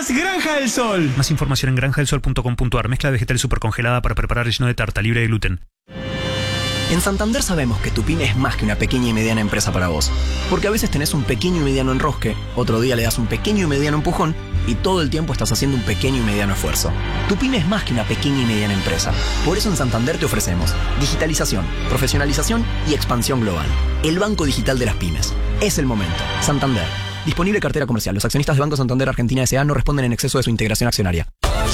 Nuevas Granja del Sol. Más información en granjadelsol.com.ar. Mezcla vegetal supercongelada para preparar relleno de tarta libre de gluten. En Santander sabemos que tu pyme es más que una pequeña y mediana empresa para vos. Porque a veces tenés un pequeño y mediano enrosque, otro día le das un pequeño y mediano empujón y todo el tiempo estás haciendo un pequeño y mediano esfuerzo. Tu pyme es más que una pequeña y mediana empresa. Por eso en Santander te ofrecemos digitalización, profesionalización y expansión global. El banco digital de las pymes. Es el momento. Santander. Disponible cartera comercial. Los accionistas de Banco Santander Argentina S.A. no responden en exceso de su integración accionaria.